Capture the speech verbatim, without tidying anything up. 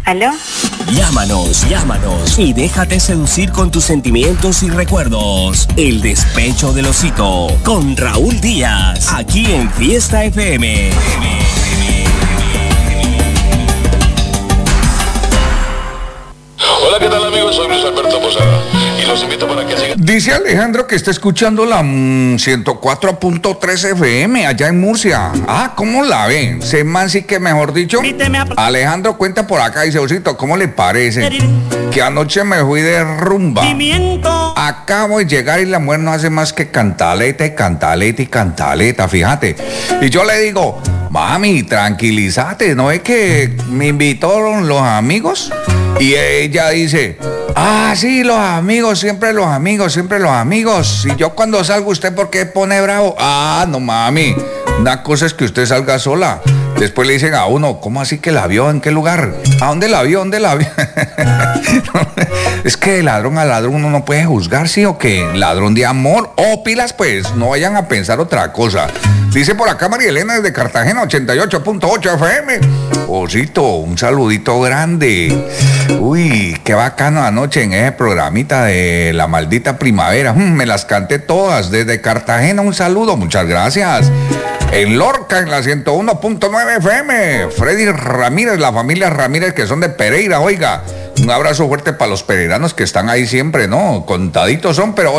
¿Aló? Llámanos, llámanos y déjate seducir con tus sentimientos y recuerdos. El despecho del osito con Raúl Díaz, aquí en Fiesta F M. Hola, ¿qué tal, amigos? Soy Luis Alberto Posada y los invito para que sigan. Dice Alejandro que está escuchando la mm, ciento cuatro punto tres F M allá en Murcia. Ah, ¿cómo la ven? Se man sí que mejor dicho. Alejandro cuenta por acá, dice, osito, ¿cómo le parece? Que anoche me fui de rumba. Acabo de llegar y la mujer no hace más que cantaleta y cantaleta y cantaleta, fíjate. Y yo le digo, mami, tranquilízate, ¿no es que me invitaron los amigos? Y ella dice, ah, sí, los amigos, siempre los amigos, siempre los amigos. Y yo cuando salgo, ¿usted por qué pone bravo? Ah, no, mami, una cosa es que usted salga sola. Después le dicen a uno, ¿cómo así que la vio? ¿En qué lugar? ¿A dónde la vio? ¿Dónde la vio? Es que de ladrón a ladrón uno no puede juzgar, ¿sí o qué? Ladrón de amor o pilas, pues, no vayan a pensar otra cosa. Dice por acá María Elena desde Cartagena, ochenta y ocho punto ocho F M. Osito, un saludito grande. Uy, qué bacano anoche en ese programita de La Maldita Primavera. Mm, me las canté todas. Desde Cartagena, un saludo, muchas gracias. En Lorca, en la ciento uno punto nueve F M. Freddy Ramírez, la familia Ramírez que son de Pereira, oiga. Un abrazo fuerte para los pereiranos que están ahí siempre, ¿no? Contaditos son, pero